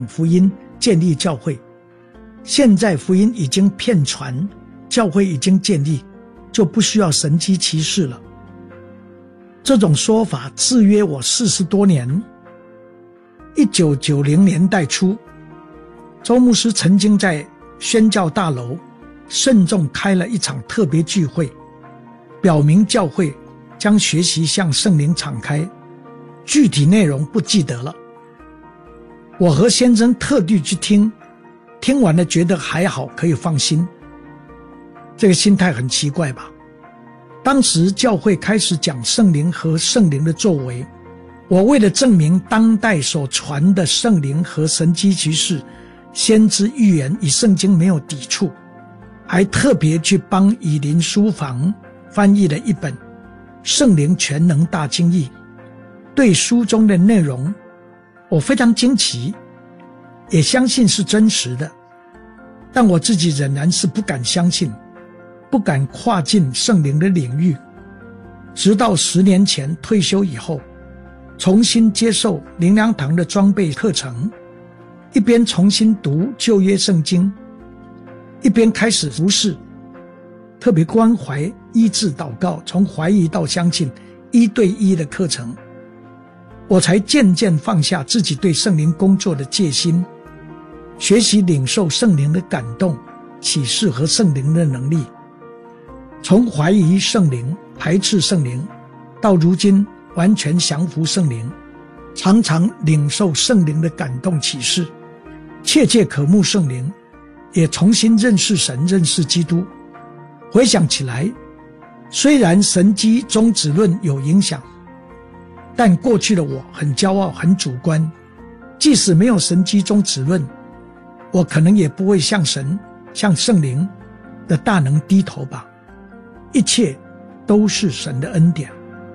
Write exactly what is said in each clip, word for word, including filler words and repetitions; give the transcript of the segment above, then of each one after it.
福音建立教会。现在福音已经遍传，教会已经建立，就不需要神迹奇事了。这种说法制约我四十多年。一九九零年代初，周牧师曾经在宣教大楼慎重开了一场特别聚会，表明教会将学习向圣灵敞开，具体内容不记得了。我和先生特地去听，听完了觉得还好，可以放心。这个心态很奇怪吧？当时教会开始讲圣灵和圣灵的作为，我为了证明当代所传的圣灵和神迹奇事、先知预言与圣经没有抵触，还特别去帮以林书房翻译了一本《圣灵全能大经义》。对书中的内容我非常惊奇，也相信是真实的，但我自己仍然是不敢相信，不敢跨进圣灵的领域。直到十年前退休以后，重新接受灵粮堂的装备课程，一边重新读旧约圣经，一边开始服事，特别关怀医治祷告，从怀疑到相信，一对一的课程，我才渐渐放下自己对圣灵工作的戒心，学习领受圣灵的感动、启示和圣灵的能力。从怀疑圣灵、排斥圣灵，到如今完全降服圣灵，常常领受圣灵的感动启示，切切渴慕圣灵，也重新认识神、认识基督。回想起来，虽然神迹终止论有影响，但过去的我很骄傲、很主观，即使没有神迹终止论，我可能也不会向神、向圣灵的大能低头吧。一切都是神的恩典。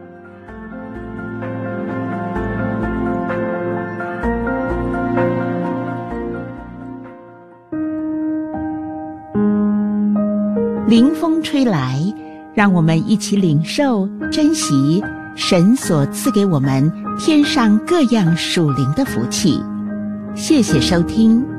凌风吹来，让我们一起领受、珍惜神所赐给我们天上各样属灵的福气。谢谢收听。